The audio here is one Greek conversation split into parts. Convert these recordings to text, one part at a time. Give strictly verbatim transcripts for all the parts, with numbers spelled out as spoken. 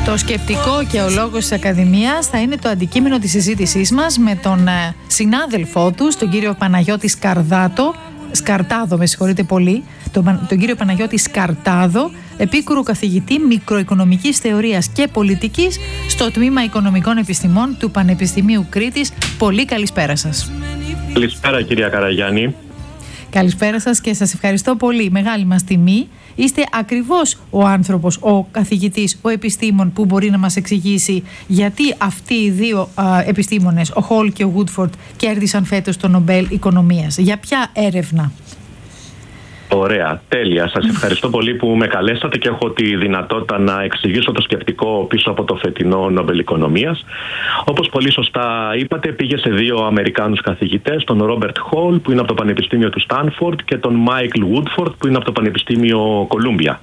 Το σκεπτικό και ο λόγος της Ακαδημίας θα είναι το αντικείμενο της συζήτησής μας με τον συνάδελφό τους, τον κύριο Παναγιώτη Σκαρδάτο, Σκαρτάδο, με συγχωρείτε πολύ, τον, τον κύριο Παναγιώτη Σκαρτάδο, επίκουρου καθηγητή μικροοικονομικής θεωρίας και πολιτικής στο Τμήμα Οικονομικών Επιστημών του Πανεπιστημίου Κρήτης. Πολύ καλησπέρα σας. Καλησπέρα κυρία Καραγιάννη. Καλησπέρα σας και σας ευχαριστώ πολύ. Μεγάλη μας τιμή. Είστε ακριβώς ο άνθρωπος, ο καθηγητής, ο επιστήμον που μπορεί να μας εξηγήσει γιατί αυτοί οι δύο α, επιστήμονες, ο Χολ και ο Woodford, κέρδισαν φέτος το Νομπέλ Οικονομίας. Για ποια έρευνα? Ωραία, τέλεια. Σας ευχαριστώ πολύ που με καλέσατε και έχω τη δυνατότητα να εξηγήσω το σκεπτικό πίσω από το φετινό Νόμπελ Οικονομίας. Όπως πολύ σωστά είπατε, πήγε σε δύο Αμερικάνους καθηγητές, τον Ρόμπερτ Χολ που είναι από το Πανεπιστήμιο του Στάνφορντ και τον Μάικλ Woodford που είναι από το Πανεπιστήμιο Κολούμπια.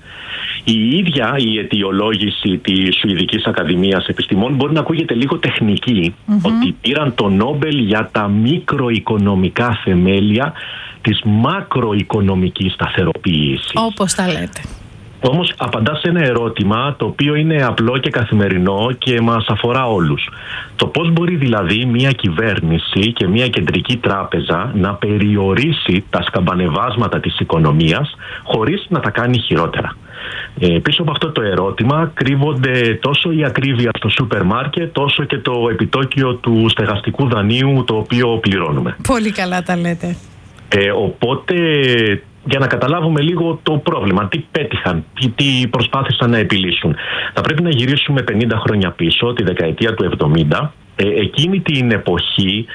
Η ίδια η αιτιολόγηση της Σουηδικής Ακαδημίας Επιστημών μπορεί να ακούγεται λίγο τεχνική, mm-hmm. ότι πήραν το Νόμπελ για τα μικροοικονομικά θεμέλια της μακροοικονομικής σταθεροποίησης. Όπως τα λέτε. Όμως απαντά σε ένα ερώτημα το οποίο είναι απλό και καθημερινό και μας αφορά όλους. Το πώς μπορεί δηλαδή μια κυβέρνηση και μια κεντρική τράπεζα να περιορίσει τα σκαμπανεβάσματα της οικονομίας χωρίς να τα κάνει χειρότερα. Ε, πίσω από αυτό το ερώτημα κρύβονται τόσο η ακρίβεια στο σούπερ μάρκετ όσο και το επιτόκιο του στεγαστικού δανείου το οποίο πληρώνουμε. Πολύ καλά τα λέτε. Ε, οπότε, για να καταλάβουμε λίγο το πρόβλημα, τι πέτυχαν, τι, τι προσπάθησαν να επιλύσουν. Θα πρέπει να γυρίσουμε πενήντα χρόνια πίσω, τη δεκαετία του εβδομήντα. Ε, εκείνη την εποχή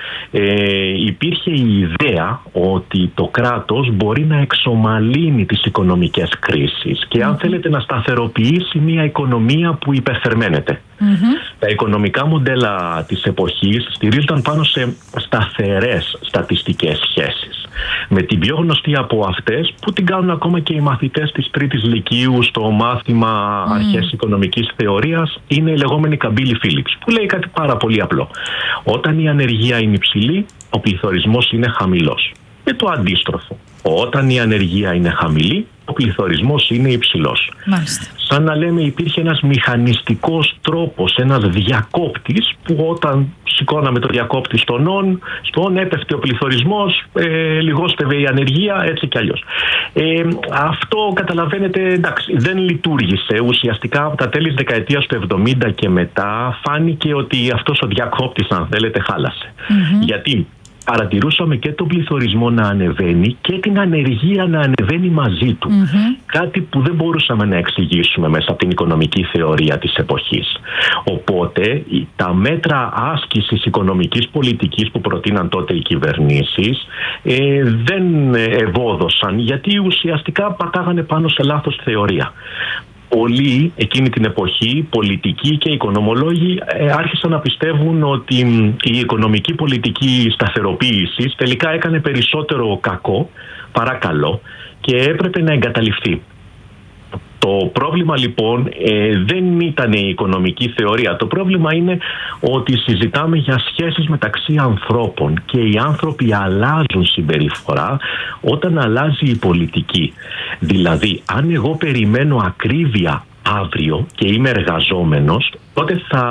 ε, υπήρχε η ιδέα ότι το κράτος μπορεί να εξομαλύνει τις οικονομικές κρίσεις και αν θέλετε να σταθεροποιήσει μια οικονομία που υπερθερμαίνεται. Mm-hmm. Τα οικονομικά μοντέλα της εποχής στηρίζονταν πάνω σε σταθερές στατιστικές σχέσεις. Με την πιο γνωστή από αυτές που την κάνουν ακόμα και οι μαθητές της τρίτης λυκείου στο μάθημα mm. αρχές οικονομικής θεωρίας είναι η λεγόμενη καμπύλη Φίλιπς που λέει κάτι πάρα πολύ απλό. Όταν η ανεργία είναι υψηλή, ο πληθωρισμός είναι χαμηλός. Και το αντίστροφο. Όταν η ανεργία είναι χαμηλή, ο πληθωρισμός είναι υψηλός. Μάλιστα. Σαν να λέμε υπήρχε ένας μηχανιστικός τρόπος, ένας διακόπτης που όταν σηκώναμε το διακόπτη στον όν, στον έπεφτε ο πληθωρισμός, ε, λιγόστευε η ανεργία, έτσι κι αλλιώς. Ε, αυτό καταλαβαίνετε, εντάξει, δεν λειτουργήσε. Ουσιαστικά από τα τέλη της δεκαετίας του εβδομήντα και μετά φάνηκε ότι αυτός ο διακόπτης, αν θέλετε, χάλασε. Mm-hmm. Γιατί παρατηρούσαμε και τον πληθωρισμό να ανεβαίνει και την ανεργία να ανεβαίνει μαζί του. Mm-hmm. Κάτι που δεν μπορούσαμε να εξηγήσουμε μέσα από την οικονομική θεωρία της εποχής. Οπότε τα μέτρα άσκησης οικονομικής πολιτικής που προτείναν τότε οι κυβερνήσεις ε, δεν ευόδωσαν γιατί ουσιαστικά πατάγανε πάνω σε λάθος θεωρία. Πολλοί εκείνη την εποχή, πολιτικοί και οικονομολόγοι, ε, άρχισαν να πιστεύουν ότι η οικονομική πολιτική σταθεροποίηση τελικά έκανε περισσότερο κακό παρά καλό και έπρεπε να εγκαταλειφθεί. Το πρόβλημα λοιπόν ε, δεν ήταν η οικονομική θεωρία. Το πρόβλημα είναι ότι συζητάμε για σχέσεις μεταξύ ανθρώπων και οι άνθρωποι αλλάζουν συμπεριφορά όταν αλλάζει η πολιτική. Δηλαδή, αν εγώ περιμένω ακρίβεια αύριο και είμαι εργαζόμενος, τότε θα